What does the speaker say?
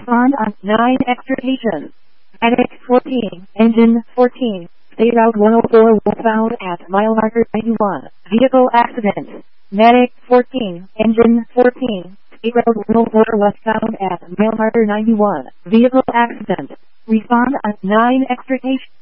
Respond on 9 extrication. Medic 14, Engine 14. State Route 104 was found at mile marker 91. Vehicle accident. Medic 14, Engine 14. State Route 104 was found at mile marker 91. Vehicle accident. Respond on 9 extrication.